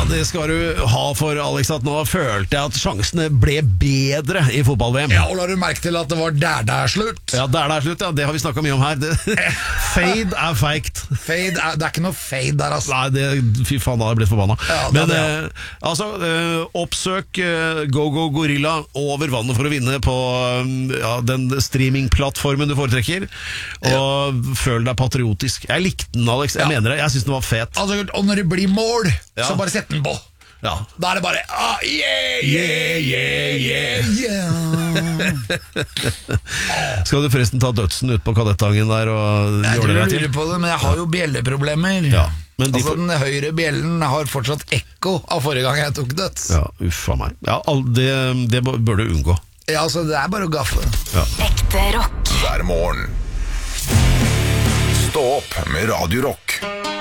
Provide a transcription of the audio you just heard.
det skal du ha for, Alex, at nå følte jeg at sjansene ble bedre i fotball-VM. Ja, og la du merke til at det var der slutt? Ja, der slutt, ja. Det har vi snakket mye om her. Fade er feigt. Det er ikke noe fade der, altså. Nei, fy faen, da har jeg blitt forbanna. Ja, Men oppsøk Go-Go Gorilla over vannet for å vinne på den streamingplattformen du foretrekker. Og føl deg patriotisk. Jeg likte den, Alex. Jeg mener det. Jeg synes den var fet. Altså, og når det blir mål, så bare sett den på. Ja. Da er det bare Skal du forresten ta dødsen ut på Kadettangen der og Jeg gjøre deg til? lurer på det, men jeg har jo bjelleproblemer. Ja, men altså den høyre bjellen har fortsatt ekko av forrige gang jeg tok døds. Ja, uffa meg. Ja, det bør du unngå. Ja, altså det er bare å gaffe. Ja. Ekte rock. Hver morgen. Stå opp med Radio Rock.